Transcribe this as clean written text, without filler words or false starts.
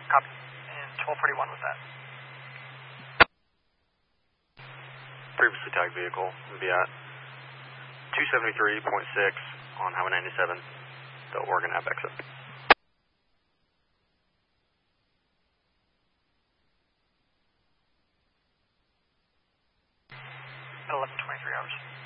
Copy. And 1241 was that? Previously tagged vehicle will be at 273.6 on Highway 97, the Oregon Ave exit. 11:23 hours.